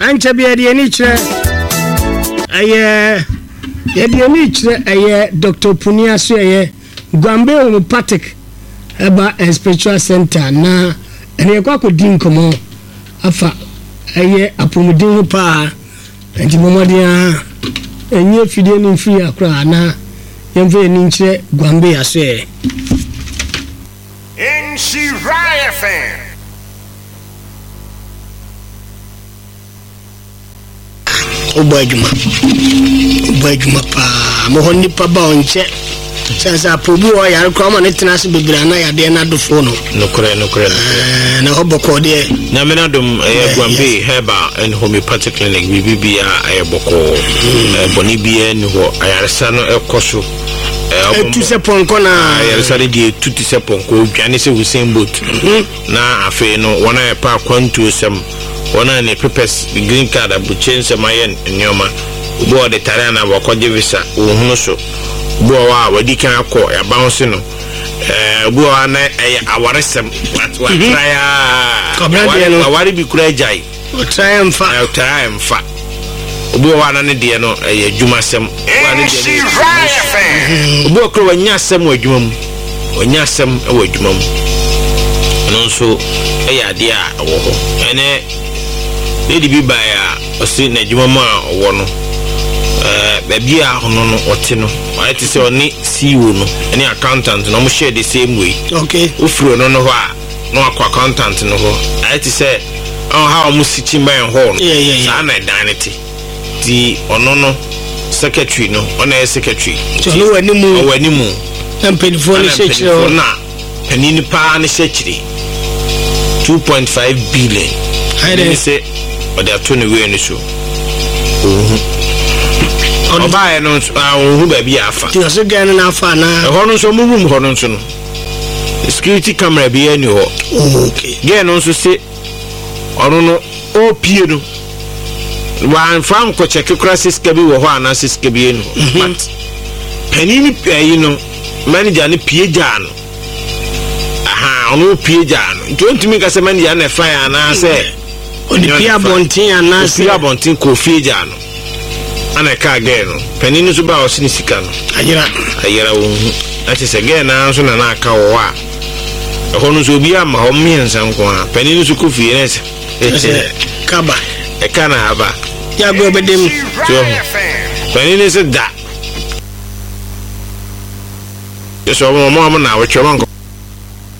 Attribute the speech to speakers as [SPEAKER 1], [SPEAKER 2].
[SPEAKER 1] anche bi ade ni kire aye yede ni kire aye Dr. Punia so aye Gwambe homeopathic eba spiritual center na ene yakwa kodin komo afa aye apomudin ho pa enti momodia enye fidie ni free akra na yemfe ni nkire Gwambe aso aye
[SPEAKER 2] in Shiraya fan
[SPEAKER 1] Obajuma pa mo honni pa ba onche sensa probu o yare kwa ma ne tenase bebira na yade na dofo no
[SPEAKER 3] nokore
[SPEAKER 1] na hoboko de
[SPEAKER 3] na menadum Gwambe Herbal and Homeopathic Clinic bibia ayeboko boni bia ni ho ayaresa no ekoso
[SPEAKER 1] tu se ponko na
[SPEAKER 3] ayaresa de tu se ponko dwane se Hussein Boat na afi no wona e pa kwantu sem wona ne papers green card abuchen se mayen nyoma bo de tarana bokoje visa ohunu so bo wa wadi kan akọ ya bounce no bo wa na awaresem what try awari bi kura jai
[SPEAKER 1] try mfa
[SPEAKER 3] bo wa na ne de no adwuma sem wa ne de bo kro wanya sem adwuma mu wanya sem adwuma mu no so ade a wo ho ene Lady bi ba ya osi na adwuma ma wo no baby a hono no ote no I ti say oni CEO no any accountant no mo share the same way
[SPEAKER 1] okay
[SPEAKER 3] ofuro no ho a no akwa accountant no ho I ti say how mo sichi man ho sa na danity di ono no secretary no ona secretary
[SPEAKER 1] so no wani mu na penifo ni shechire
[SPEAKER 3] na penini pa ni shechire 2.5 billion I say ode atone we ni so oba no hu ba bi afa
[SPEAKER 1] ti so gan na afa na
[SPEAKER 3] ho no so mum ho no so no security camera bi ani ho
[SPEAKER 1] okay
[SPEAKER 3] gen no so se ono no opie no wan from ko check crisis ka bi wo ho ana siska bi enu but penini pay no manager ni pie jano aha ono pie jano don't me ka se manager na fire ana se
[SPEAKER 1] oni pia bontin ana se
[SPEAKER 3] pia bontin ko fie jano ana ka geno penini so ba o sini sika no ayira wo ati se gena so na aka wo a ho no so bi ama ho miensa nko a penini so ko fie na se
[SPEAKER 1] kaba
[SPEAKER 3] e kana aba
[SPEAKER 1] ya go bedem
[SPEAKER 3] penini se da so mo na wo choma